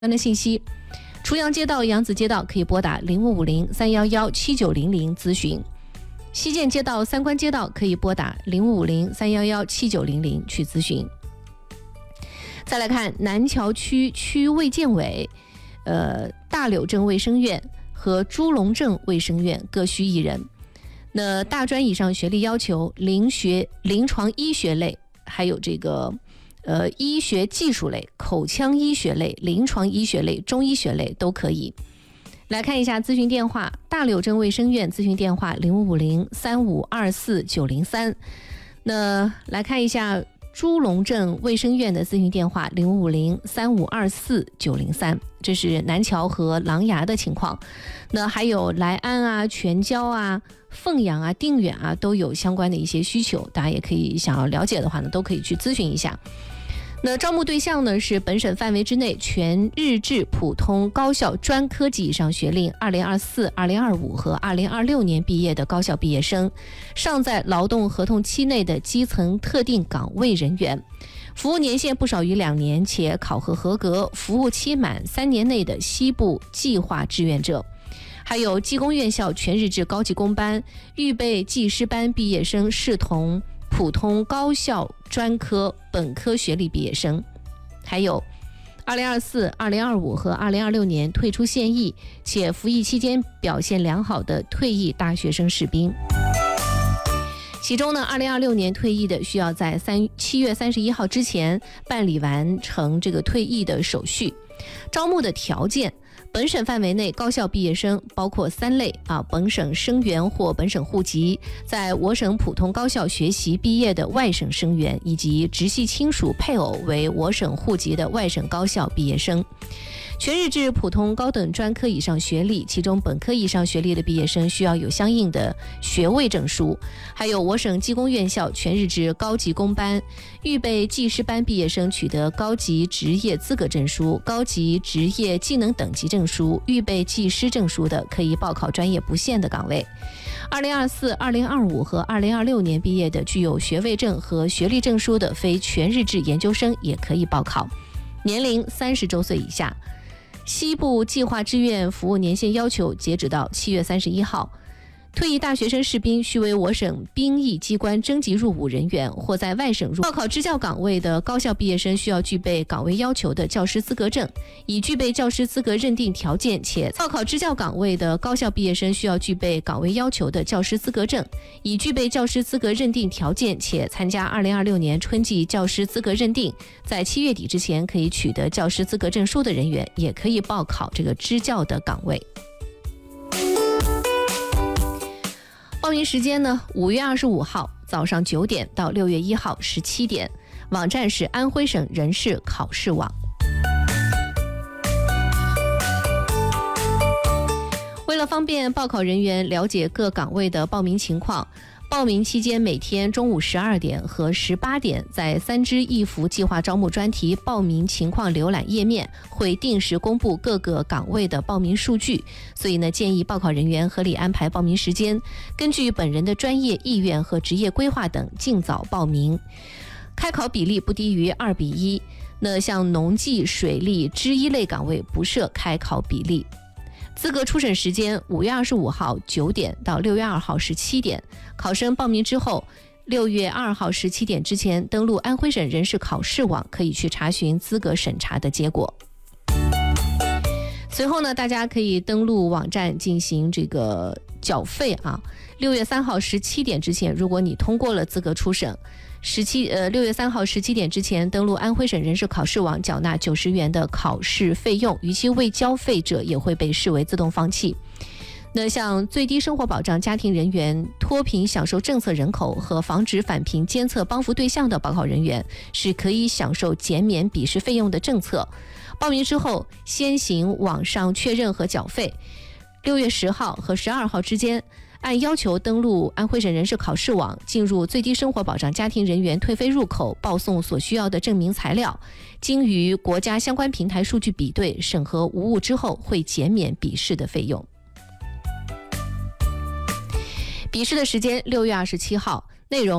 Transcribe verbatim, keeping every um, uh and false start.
的信息。重阳街道、扬子街道可以拨打零五五零三幺幺七九零零咨询。西建街道、三官街道可以拨打零五五零三幺幺七九零零去咨询。再来看南桥区区卫健委、呃大柳镇卫生院和朱龙镇卫生院各需一人。那大专以上学历要求，临学临床医学类，还有这个呃医学技术类、口腔医学类、临床医学类、中医学类都可以。来看一下咨询电话，大柳镇卫生院咨询电话零五五零三五二四九零三。那来看一下朱龙镇卫生院的咨询电话零五五零三五二四九零三，这是南桥和狼牙的情况。那还有莱安啊、全椒啊、凤阳啊、定远啊，都有相关的一些需求，大家也可以想要了解的话呢，都可以去咨询一下。那招募对象呢是本省范围之内全日制普通高校专科及以上学历二零二四、二零二五和二零二六年毕业的高校毕业生，尚在劳动合同期内的基层特定岗位人员，服务年限不少于两年且考核合格，服务期满三年内的西部计划志愿者，还有技工院校全日制高级工班、预备技师班毕业生视同普通高校专科本科学历毕业生，还有二零二四、二零二五和二零二六年退出现役且服役期间表现良好的退役大学生士兵。其中呢，二零二六年退役的需要在三七月三十一号之前办理完成这个退役的手续。招募的条件，本省范围内高校毕业生包括三类啊：本省生源或本省户籍，在我省普通高校学习毕业的外省生源，以及直系亲属配偶为我省户籍的外省高校毕业生。全日制普通高等专科以上学历，其中本科以上学历的毕业生需要有相应的学位证书，还有我省技工院校全日制高级工班、预备技师班毕业生取得高级职业资格证书、高级职业技能等级证书、预备技师证书的，可以报考专业不限的岗位。二零二四、二零二五和二零二六年毕业的具有学位证和学历证书的非全日制研究生也可以报考，年龄三十周岁以下。西部计划志愿服务年限要求截止到七月三十一号。退役大学生士兵须为我省兵役机关征集入伍人员或在外省入报考支教岗位的高校毕业生需要具备岗位要求的教师资格证，已具备教师资格认定条件且报考支教岗位的高校毕业生需要具备岗位要求的教师资格证，已具备教师资格认定条件且参加二零二六年春季教师资格认定，在七月底之前可以取得教师资格证书的人员，也可以报考这个支教的岗位。报名时间呢，五月二十五号早上九点到六月一号十七点，网站是安徽省人事考试网。为了方便报考人员了解各岗位的报名情况，报名期间每天中午十二点和十八点，在三支一扶计划招募专题报名情况浏览页面会定时公布各个岗位的报名数据，所以呢，建议报考人员合理安排报名时间，根据本人的专业意愿和职业规划等尽早报名。开考比例不低于二比一，那像农技、水利、织衣类岗位不设开考比例。资格初审时间五月二十五号九点到六月二号十七点，考生报名之后，六月二号十七点之前登录安徽省人事考试网，可以去查询资格审查的结果。随后呢，大家可以登录网站进行这个缴费啊。六月三号十七点之前，如果你通过了资格初审，十七呃六月三号十七点之前登录安徽省人事考试网缴纳九十元的考试费用，逾期未交费者也会被视为自动放弃。那像最低生活保障家庭人员、脱贫享受政策人口和防止返贫监测帮扶对象的报考人员是可以享受减免笔试费用的政策。报名之后先行网上确认和缴费，六月十号和十二号之间按要求登录安徽省人事考试网，进入最低生活保障家庭人员退费入口，报送所需要的证明材料，经与国家相关平台数据比对审核无误之后，会减免笔试的费用。笔试的时间六月二十七号，内容